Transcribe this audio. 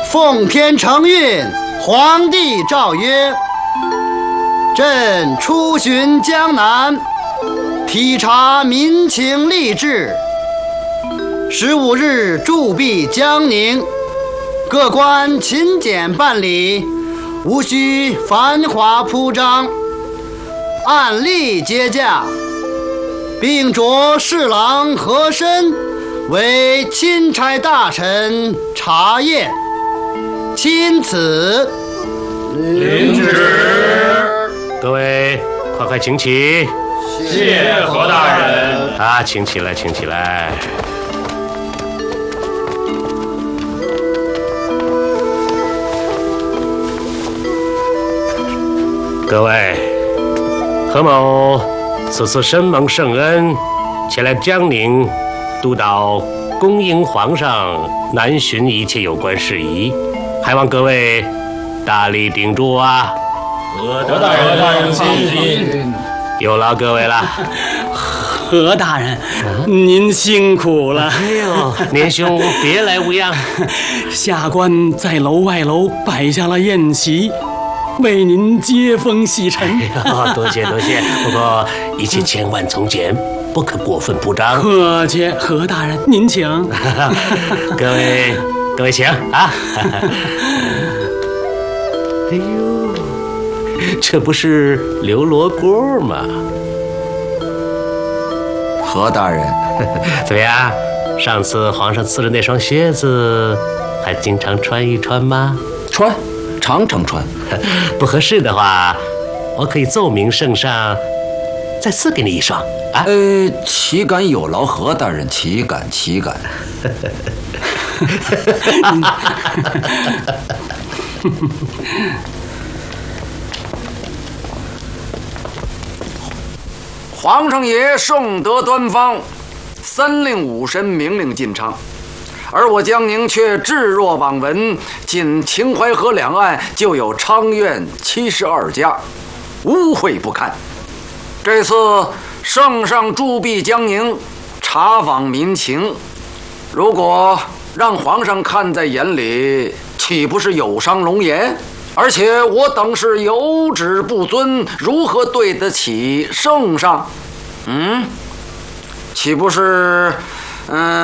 奉天承运，皇帝诏曰：朕出巡江南，体察民情吏治。15日驻跸江宁，各官勤俭办理，无需繁华铺张，按例接驾，并着侍郎和珅为钦差大臣查验。钦此。 领旨。 各位，快请起。 谢何大人。 啊，请起来，请起来。各位，何某此次深蒙圣恩，前来江宁督导恭迎皇上南巡一切有关事宜，还望各位大力顶住啊！ 何大人请进。 有劳各位了。 何大人，您辛苦了。 哎呦，年兄别来无恙。 下官在楼外楼摆下了宴席，为您接风洗尘。 多谢多谢，不过一切千万从简，不可过分铺张。 客气，何大人您请。 各位请啊。哎呦，这不是刘罗锅吗？ 何大人， 怎么样？上次皇上赐的那双靴子，还经常穿一穿吗？ 穿，常常穿。 不合适的话，我可以奏明圣上，再赐给你一双啊。 岂敢有劳何大人，岂敢。皇上爷圣德端方，三令五申明令进昌，而我江宁却置若罔闻。仅秦淮河两岸就有昌院72家，污秽不堪。这次圣上驻跸江宁，查访民情，如果让皇上看在眼里，岂不是有伤龙颜？而且我等是有旨不遵，如何对得起圣上？岂不是